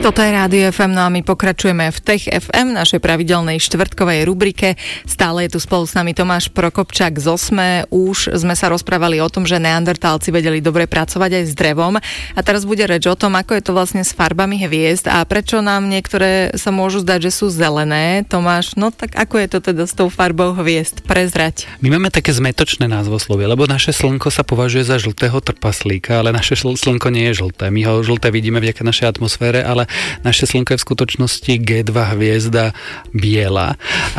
Toto je Rádio FM, no a my pokračujeme v Tech FM, našej pravidelnej štvrtkovej rubrike. Stále je tu spolu s nami Tomáš Prokopčák z OSME. Už sme sa rozprávali o tom, že neandertálci vedeli dobre pracovať aj s drevom. A teraz bude reč o tom, ako je to vlastne s farbami hviezd a prečo nám niektoré sa môžu zdať, že sú zelené. Tomáš, no tak ako je to teda s tou farbou hviezd? Prezrať. My máme také zmetočné názvoslovie, lebo naše slnko sa považuje za žltého trpaslíka, ale naše slnko nie je žlté. My ho žlté vidíme vďaka našej atmosfére, ale naše slnko je v skutočnosti G2 hviezda biela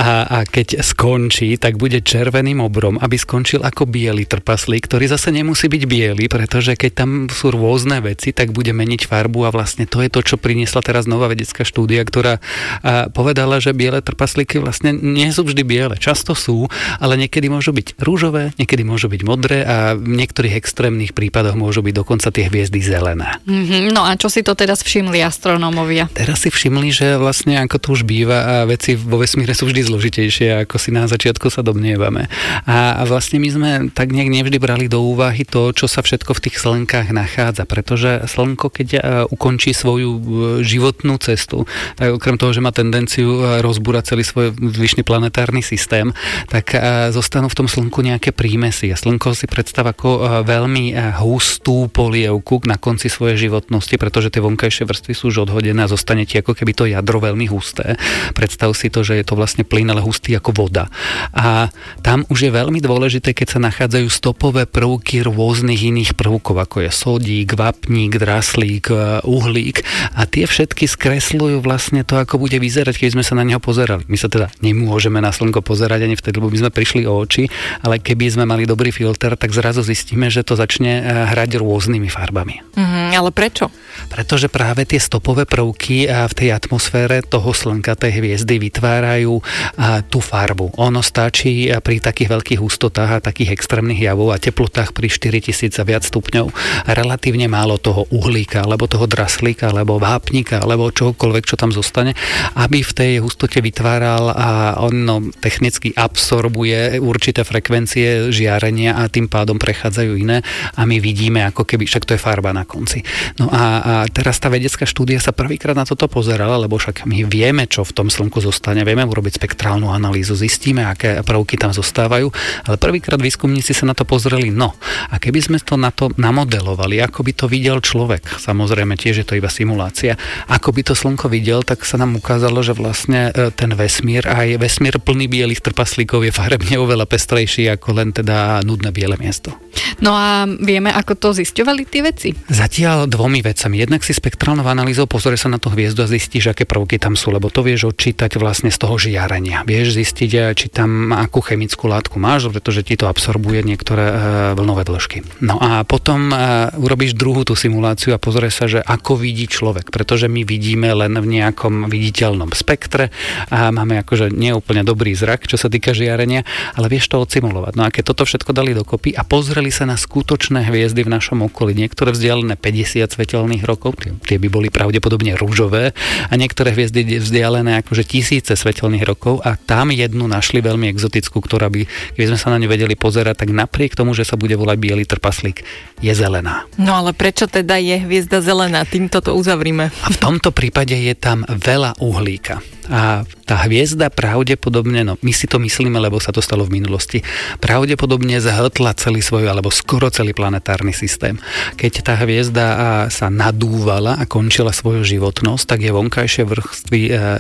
a keď skončí, tak bude červeným obrom, aby skončil ako biely trpaslík, ktorý zase nemusí byť biely, pretože keď tam sú rôzne veci, tak bude meniť farbu a vlastne to je to, čo priniesla teraz nová vedecká štúdia, ktorá povedala, že biele trpaslíky vlastne nie sú vždy biele. Často sú, ale niekedy môžu byť rúžové, niekedy môžu byť modré a v niektorých extrémnych prípadoch môžu byť dokonca tie hviezdy zelené. No a čo si to teraz všimli astronómovia? Teraz si všimli, že vlastne ako to už býva a veci vo vesmíre sú vždy zložitejšie, ako si na začiatku sa domnievame. A vlastne my sme tak nejak nevždy brali do úvahy to, čo sa všetko v tých slnkách nachádza, pretože slnko, keď ukončí svoju životnú cestu, tak okrem toho, že má tendenciu rozbúrať celý svoj zvyšný planetárny systém, tak zostanú v tom slnku nejaké prímesy. A slnko si predstav ako veľmi hustú polievku na konci svojej životnosti, pretože tie vonkajšie vrstvy sú už odhodené a zostane ti ako keby to jadro veľmi husté. Predstav si to, že je to vlastne plyn, ale hustý ako voda. A tam už je veľmi dôležité, keď sa nachádzajú stopové prvky rôznych iných prvkov, ako je sodík, vápnik, draslík, uhlík a tie všetky skresľujú vlastne to, ako bude vyzerať, keď sme sa na neho pozerali. My sa teda nemôžeme na slnko pozerať ani vtedy, lebo by sme prišli o oči, ale keby sme mali dobrý filter, tak zrazu zistíme, že to začne hrať rôznymi farbami. Ale prečo? Pretože práve tie stopové prvky v tej atmosfére toho slnka, tej hviezdy vytvárajú tú farbu. Ono stačí pri takých veľkých hustotách a takých extrémnych javov a teplotách pri 4000 a viac stupňov relatívne málo toho uhlíka, alebo toho draslíka, alebo vápnika, alebo čokoľvek, čo tam zostane, aby v tej hustote vytváral a ono technicky absorbuje určité frekvencie žiarenia a tým pádom prechádzajú iné a my vidíme, ako keby, však to je farba na konci. No a teraz tá vedecká štúdia sa prvýkrát na toto pozerala, lebo však my vieme, čo v tom slnku zostane, vieme urobiť spektrálnu analýzu, zistíme, aké prvky tam zostávajú, ale prvýkrát výskumníci sa na to pozreli. No, a keby sme to na to namodelovali, ako by to videl človek, samozrejme tiež je to iba simulácia, ako by to slnko videl, tak sa nám ukázalo, že vlastne ten vesmír, aj vesmír plný bielých trpaslíkov je farebne oveľa pestrejší ako len teda nudné biele miesto. No a vieme, ako to zisťovali tie veci? Zatiaľ dvomi vecami. Jednak si spektrálnou analýzou pozrie sa na tú hviezdu a zistíš, aké prvky tam sú, lebo to vieš odčítať vlastne z toho žiarenia. Vieš zistiť, či tam akú chemickú látku máš, pretože ti to absorbuje niektoré vlnové dĺžky. No a potom urobíš druhú tú simuláciu a pozrie sa, že ako vidí človek, pretože my vidíme len v nejakom viditeľnom spektre a máme akože neúplne dobrý zrak, čo sa týka žiarenia, ale vieš to odsimulovať. No a keď toto všetko dali dokopy a pozreli sa na skutočné hviezdy v našom okolí, niektoré vzdialené 50 svetelných rokov, tie by boli pravdepodobne rúžové a niektoré hviezdy vzdialené akože tisíce svetelných rokov a tam jednu našli veľmi exotickú, ktorá by, keby sme sa na ňu vedeli pozerať, tak napriek tomu, že sa bude volať biely trpaslík, je zelená. No ale prečo teda je hviezda zelená? Týmto to uzavrime. A v tomto prípade je tam veľa uhlíka. A tá hviezda pravdepodobne, no my si to myslíme, lebo sa to stalo v minulosti, pravdepodobne zhltla celý svoj, alebo skoro celý planetárny systém. Keď tá hviezda sa nadúvala a končila svoju životnosť, tak je vonkajšie vrstvy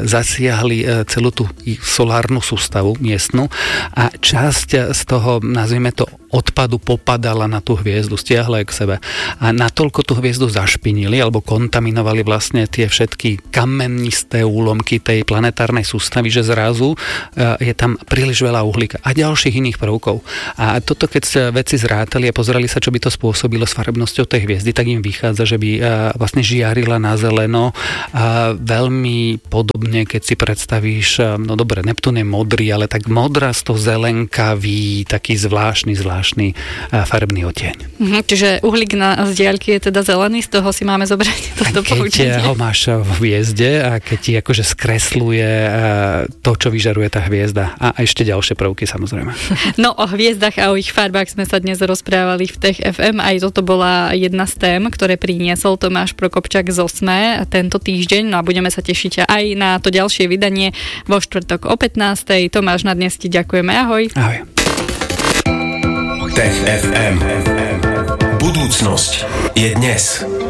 zasiahli celú tú solárnu sústavu miestnu a časť z toho, nazvime to, odpadu popadala na tú hviezdu, stiahla ju k sebe. A natoľko tú hviezdu zašpinili alebo kontaminovali vlastne tie všetky kamenisté úlomky tej planetárnej sústavy, že zrazu je tam príliš veľa uhlíka a ďalších iných prvkov. A toto, keď vedci zrátali a pozerali sa, čo by to spôsobilo s farebnosťou tej hviezdy, tak im vychádza, že by vlastne žiarila na zeleno veľmi podobne, keď si predstavíš, no dobre, Neptún je modrý, ale tak modrasto zelenkavý, taký zvláštny zvláštny farebný odtieň. Čiže uhlík na diaľky je teda zelený, z toho si máme zobrať toto poučenie. Keď ho máš v hviezde a keď ti akože skresluje to, čo vyžaruje tá hviezda a ešte ďalšie prvky samozrejme. No o hviezdach a o ich farbách sme sa dnes rozprávali v Tech FM. Aj toto bola jedna z tém, ktoré priniesol Tomáš Prokopčák z OSME tento týždeň. No a budeme sa tešiť aj na to ďalšie vydanie vo štvrtok o 15:00. Tomáš, na dnes ti ďakujeme. Ahoj. Ahoj. Tech FM. Budúcnosť je dnes.